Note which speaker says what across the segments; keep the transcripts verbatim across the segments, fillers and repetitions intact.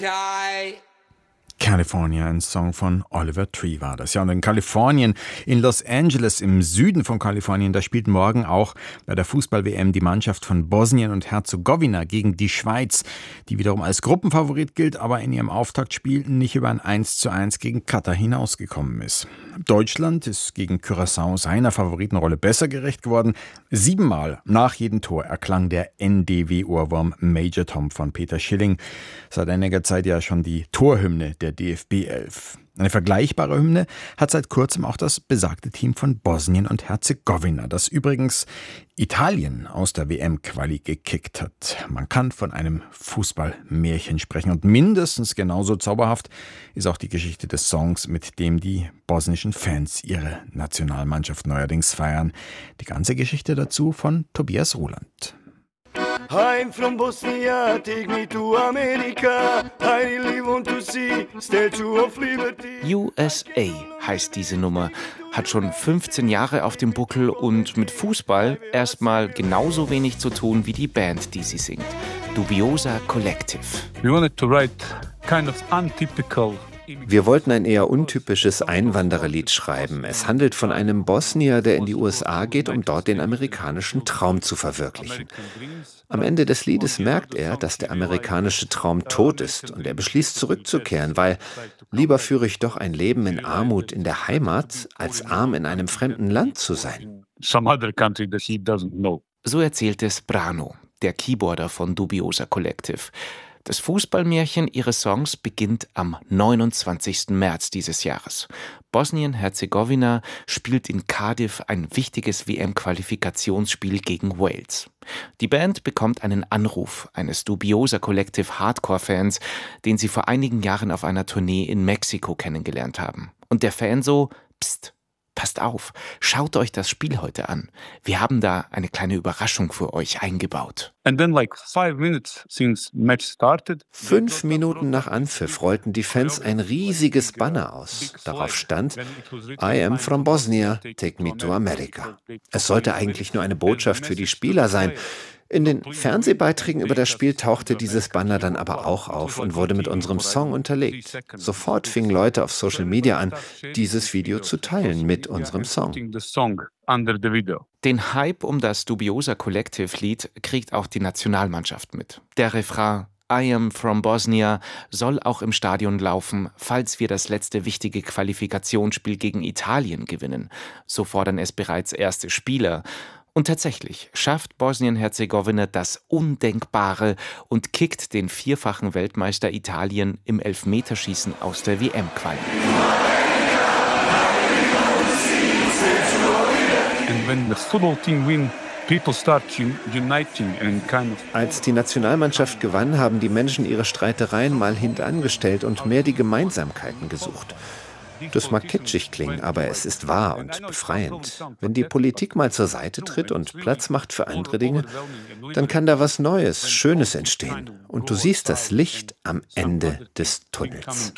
Speaker 1: California, ein Song von Oliver Tree war das. Ja, und in Kalifornien, in Los Angeles, im Süden von Kalifornien, da spielt morgen auch bei der Fußball-W M die Mannschaft von Bosnien und Herzegowina gegen die Schweiz, die wiederum als Gruppenfavorit gilt, aber in ihrem Auftaktspiel nicht über ein eins zu eins gegen Katar hinausgekommen ist. Deutschland ist gegen Curaçao seiner Favoritenrolle besser gerecht geworden. Siebenmal nach jedem Tor erklang der N D W-Ohrwurm Major Tom von Peter Schilling. Seit einiger Zeit ja schon die Torhymne der D F B elf. Eine vergleichbare Hymne hat seit kurzem auch das besagte Team von Bosnien und Herzegowina, das übrigens Italien aus der W M-Quali gekickt hat. Man kann von einem Fußballmärchen sprechen und mindestens genauso zauberhaft ist auch die Geschichte des Songs, mit dem die bosnischen Fans ihre Nationalmannschaft neuerdings feiern. Die ganze Geschichte dazu von Tobias Ruland.
Speaker 2: I'm from Bosnia, take me to America. I really want to see Statue of Liberty.
Speaker 3: U S A heißt diese Nummer, hat schon fünfzehn Jahre auf dem Buckel und mit Fußball erstmal genauso wenig zu tun wie die Band, die sie singt. Dubiosa Collective.
Speaker 4: We wanted to write kind of untypical.
Speaker 5: Wir wollten ein eher untypisches Einwandererlied schreiben. Es handelt von einem Bosnier, der in die U S A geht, um dort den amerikanischen Traum zu verwirklichen. Am Ende des Liedes merkt er, dass der amerikanische Traum tot ist und er beschließt zurückzukehren, weil lieber führe ich doch ein Leben in Armut in der Heimat, als arm in einem fremden Land zu sein.
Speaker 3: So erzählt es Brano, der Keyboarder von Dubiosa Collective. Das Fußballmärchen ihres Songs beginnt am neunundzwanzigsten März dieses Jahres. Bosnien-Herzegowina spielt in Cardiff ein wichtiges W M-Qualifikationsspiel gegen Wales. Die Band bekommt einen Anruf eines Dubiosa Collective Hardcore-Fans, den sie vor einigen Jahren auf einer Tournee in Mexiko kennengelernt haben. Und der Fan so, pst, passt auf, schaut euch das Spiel heute an. Wir haben da eine kleine Überraschung für euch eingebaut.
Speaker 4: And then like five minutes since match started.
Speaker 5: Fünf Minuten nach Anpfiff rollten die Fans ein riesiges Banner aus. Darauf stand: I am from Bosnia, take me to America. Es sollte eigentlich nur eine Botschaft für die Spieler sein. In den Fernsehbeiträgen über das Spiel tauchte dieses Banner dann aber auch auf und wurde mit unserem Song unterlegt. Sofort fingen Leute auf Social Media an, dieses Video zu teilen mit unserem Song.
Speaker 3: Den Hype um das Dubiosa Collective-Lied kriegt auch die Nationalmannschaft mit. Der Refrain I am from Bosnia soll auch im Stadion laufen, falls wir das letzte wichtige Qualifikationsspiel gegen Italien gewinnen. So fordern es bereits erste Spieler. Und tatsächlich schafft Bosnien-Herzegowina das Undenkbare und kickt den vierfachen Weltmeister Italien im Elfmeterschießen aus der W M-Quali.
Speaker 5: Als die Nationalmannschaft gewann, haben die Menschen ihre Streitereien mal hintangestellt und mehr die Gemeinsamkeiten gesucht. Das mag kitschig klingen, aber es ist wahr und befreiend. Wenn die Politik mal zur Seite tritt und Platz macht für andere Dinge, dann kann da was Neues, Schönes entstehen. Und du siehst das Licht am Ende des Tunnels.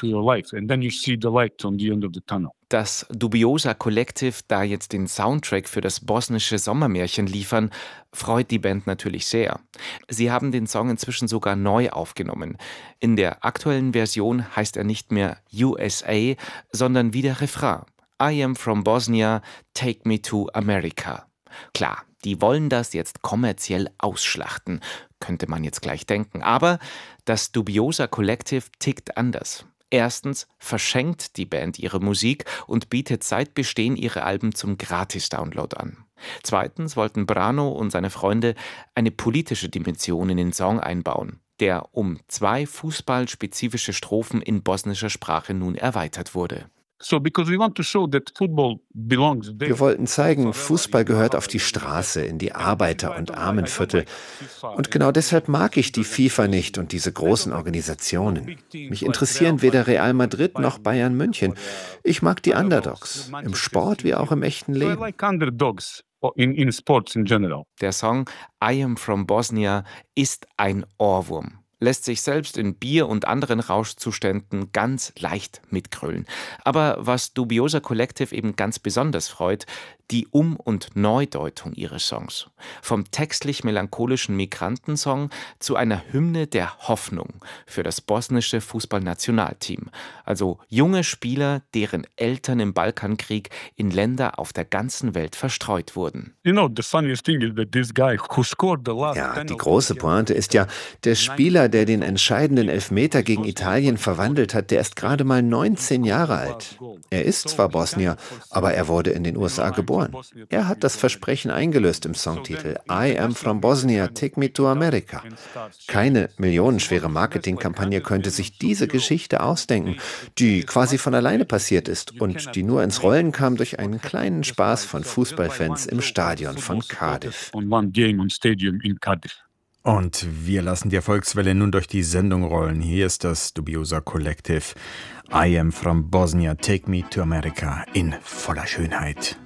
Speaker 3: Dass Dubiosa Collective da jetzt den Soundtrack für das bosnische Sommermärchen liefern, freut die Band natürlich sehr. Sie haben den Song inzwischen sogar neu aufgenommen. In der aktuellen Version heißt er nicht mehr U S A, sondern wie der Refrain. I am from Bosnia, take me to America. Klar, die wollen das jetzt kommerziell ausschlachten, könnte man jetzt gleich denken. Aber das Dubiosa Collective tickt anders. Erstens verschenkt die Band ihre Musik und bietet seit Bestehen ihre Alben zum Gratis-Download an. Zweitens wollten Brano und seine Freunde eine politische Dimension in den Song einbauen, der um zwei fußballspezifische Strophen in bosnischer Sprache nun erweitert wurde.
Speaker 5: Wir wollten zeigen, Fußball gehört auf die Straße, in die Arbeiter- und Armenviertel. Und genau deshalb mag ich die FIFA nicht und diese großen Organisationen. Mich interessieren weder Real Madrid noch Bayern München. Ich mag die Underdogs, im Sport wie auch im echten Leben.
Speaker 3: Der Song I am from Bosnia ist ein Ohrwurm. lässt sich selbst in Bier und anderen Rauschzuständen ganz leicht mitgrölen. Aber was Dubiosa Collective eben ganz besonders freut, die Um- und Neudeutung ihres Songs. Vom textlich-melancholischen Migrantensong zu einer Hymne der Hoffnung für das bosnische Fußballnationalteam. Also junge Spieler, deren Eltern im Balkankrieg in Länder auf der ganzen Welt verstreut wurden.
Speaker 5: Ja, die große Pointe ist ja, der Spieler, der den entscheidenden Elfmeter gegen Italien verwandelt hat, der ist gerade mal neunzehn Jahre alt. Er ist zwar Bosnier, aber er wurde in den U S A geboren. Er hat das Versprechen eingelöst im Songtitel I am from Bosnia, take me to America. Keine millionenschwere Marketingkampagne könnte sich diese Geschichte ausdenken, die quasi von alleine passiert ist und die nur ins Rollen kam durch einen kleinen Spaß von Fußballfans im Stadion von Cardiff.
Speaker 1: Und wir lassen die Erfolgswelle nun durch die Sendung rollen. Hier ist das Dubiosa Collective I am from Bosnia, take me to America in voller Schönheit.